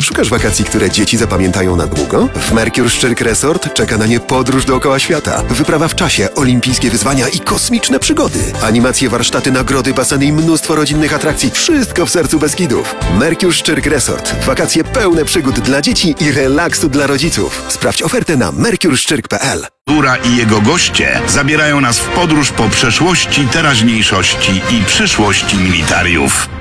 Szukasz wakacji, które dzieci zapamiętają na długo? W Mercure Szczyrk Resort czeka na nie podróż dookoła świata, wyprawa w czasie, olimpijskie wyzwania i kosmiczne przygody. Animacje, warsztaty, nagrody, baseny i mnóstwo rodzinnych atrakcji. Wszystko w sercu Beskidów. Mercure Szczyrk Resort. Wakacje pełne przygód dla dzieci i relaksu dla rodziców. Sprawdź ofertę na mercureszczyrk.pl. Góra i jego goście zabierają nas w podróż po przeszłości, teraźniejszości i przyszłości militariów.